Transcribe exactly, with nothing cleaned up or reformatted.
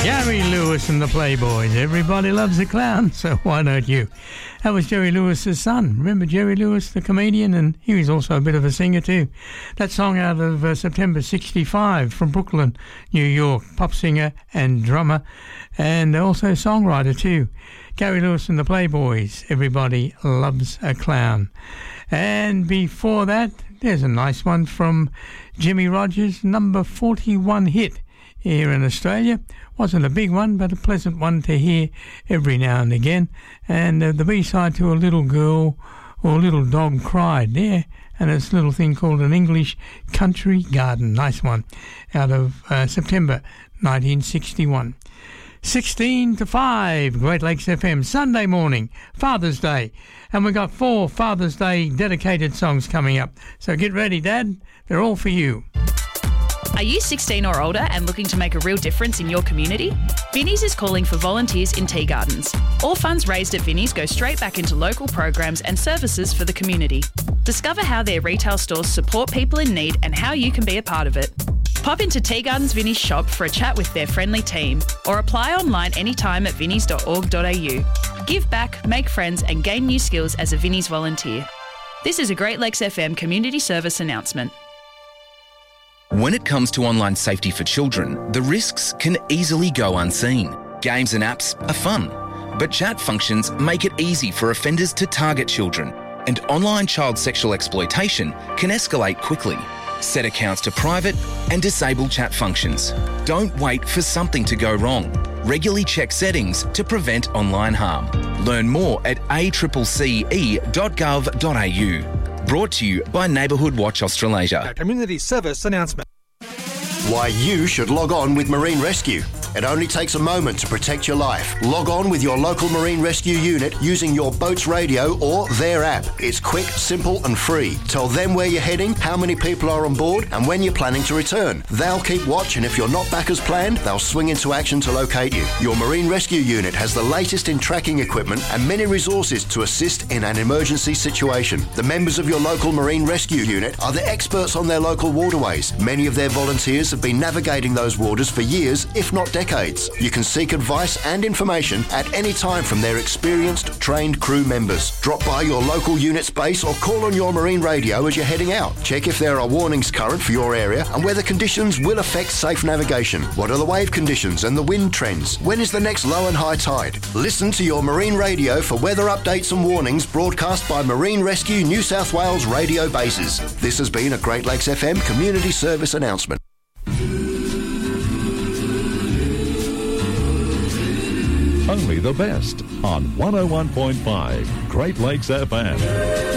Jerry Lewis and the Playboys. Everybody loves a clown, so why don't you? That was Jerry Lewis's son. Remember Jerry Lewis, the comedian? And he was also a bit of a singer too. That song out of uh, September sixty-five from Brooklyn, New York. Pop singer and drummer and also songwriter too. Gary Lewis and the Playboys. Everybody loves a clown. And before that, there's a nice one from Jimmy Rogers, number forty-one hit here in Australia. Wasn't a big one, but a pleasant one to hear every now and again. And uh, the B-side to A Little Girl or Little Dog Cried there. And it's a little thing called An English Country Garden. Nice one. Out of uh, September nineteen sixty-one. sixteen to five, Great Lakes F M, Sunday morning, Father's Day. And we've got four Father's Day dedicated songs coming up. So get ready, Dad. They're all for you. Are you sixteen or older and looking to make a real difference in your community? Vinnie's is calling for volunteers in tea gardens. All funds raised at Vinnie's go straight back into local programs and services for the community. Discover how their retail stores support people in need and how you can be a part of it. Pop into Tea Gardens Vinnie's shop for a chat with their friendly team or apply online anytime at vinnies dot org dot a u. Give back, make friends and gain new skills as a Vinnie's volunteer. This is a Great Lakes F M community service announcement. When it comes to online safety for children, the risks can easily go unseen. Games and apps are fun, but chat functions make it easy for offenders to target children, and online child sexual exploitation can escalate quickly. Set accounts to private and disable chat functions. Don't wait for something to go wrong. Regularly check settings to prevent online harm. Learn more at a c c c e dot gov dot a u. Brought to you by Neighbourhood Watch Australasia. A community service announcement. Why you should log on with Marine Rescue. It only takes a moment to protect your life. Log on with your local Marine Rescue unit using your boat's radio or their app. It's quick, simple and free. Tell them where you're heading, how many people are on board and when you're planning to return. They'll keep watch, and if you're not back as planned, they'll swing into action to locate you. Your Marine Rescue unit has the latest in tracking equipment and many resources to assist in an emergency situation. The members of your local Marine Rescue unit are the experts on their local waterways. Many of their volunteers have been navigating those waters for years, if not decades. You can seek advice and information at any time from their experienced, trained crew members. Drop by your local unit's base or call on your marine radio as you're heading out. Check if there are warnings current for your area and whether conditions will affect safe navigation. What are the wave conditions and the wind trends? When is the next low and high tide? Listen to your marine radio for weather updates and warnings broadcast by Marine Rescue New South Wales radio bases. This has been a Great Lakes F M community service announcement. Only the best on one oh one point five Great Lakes F M.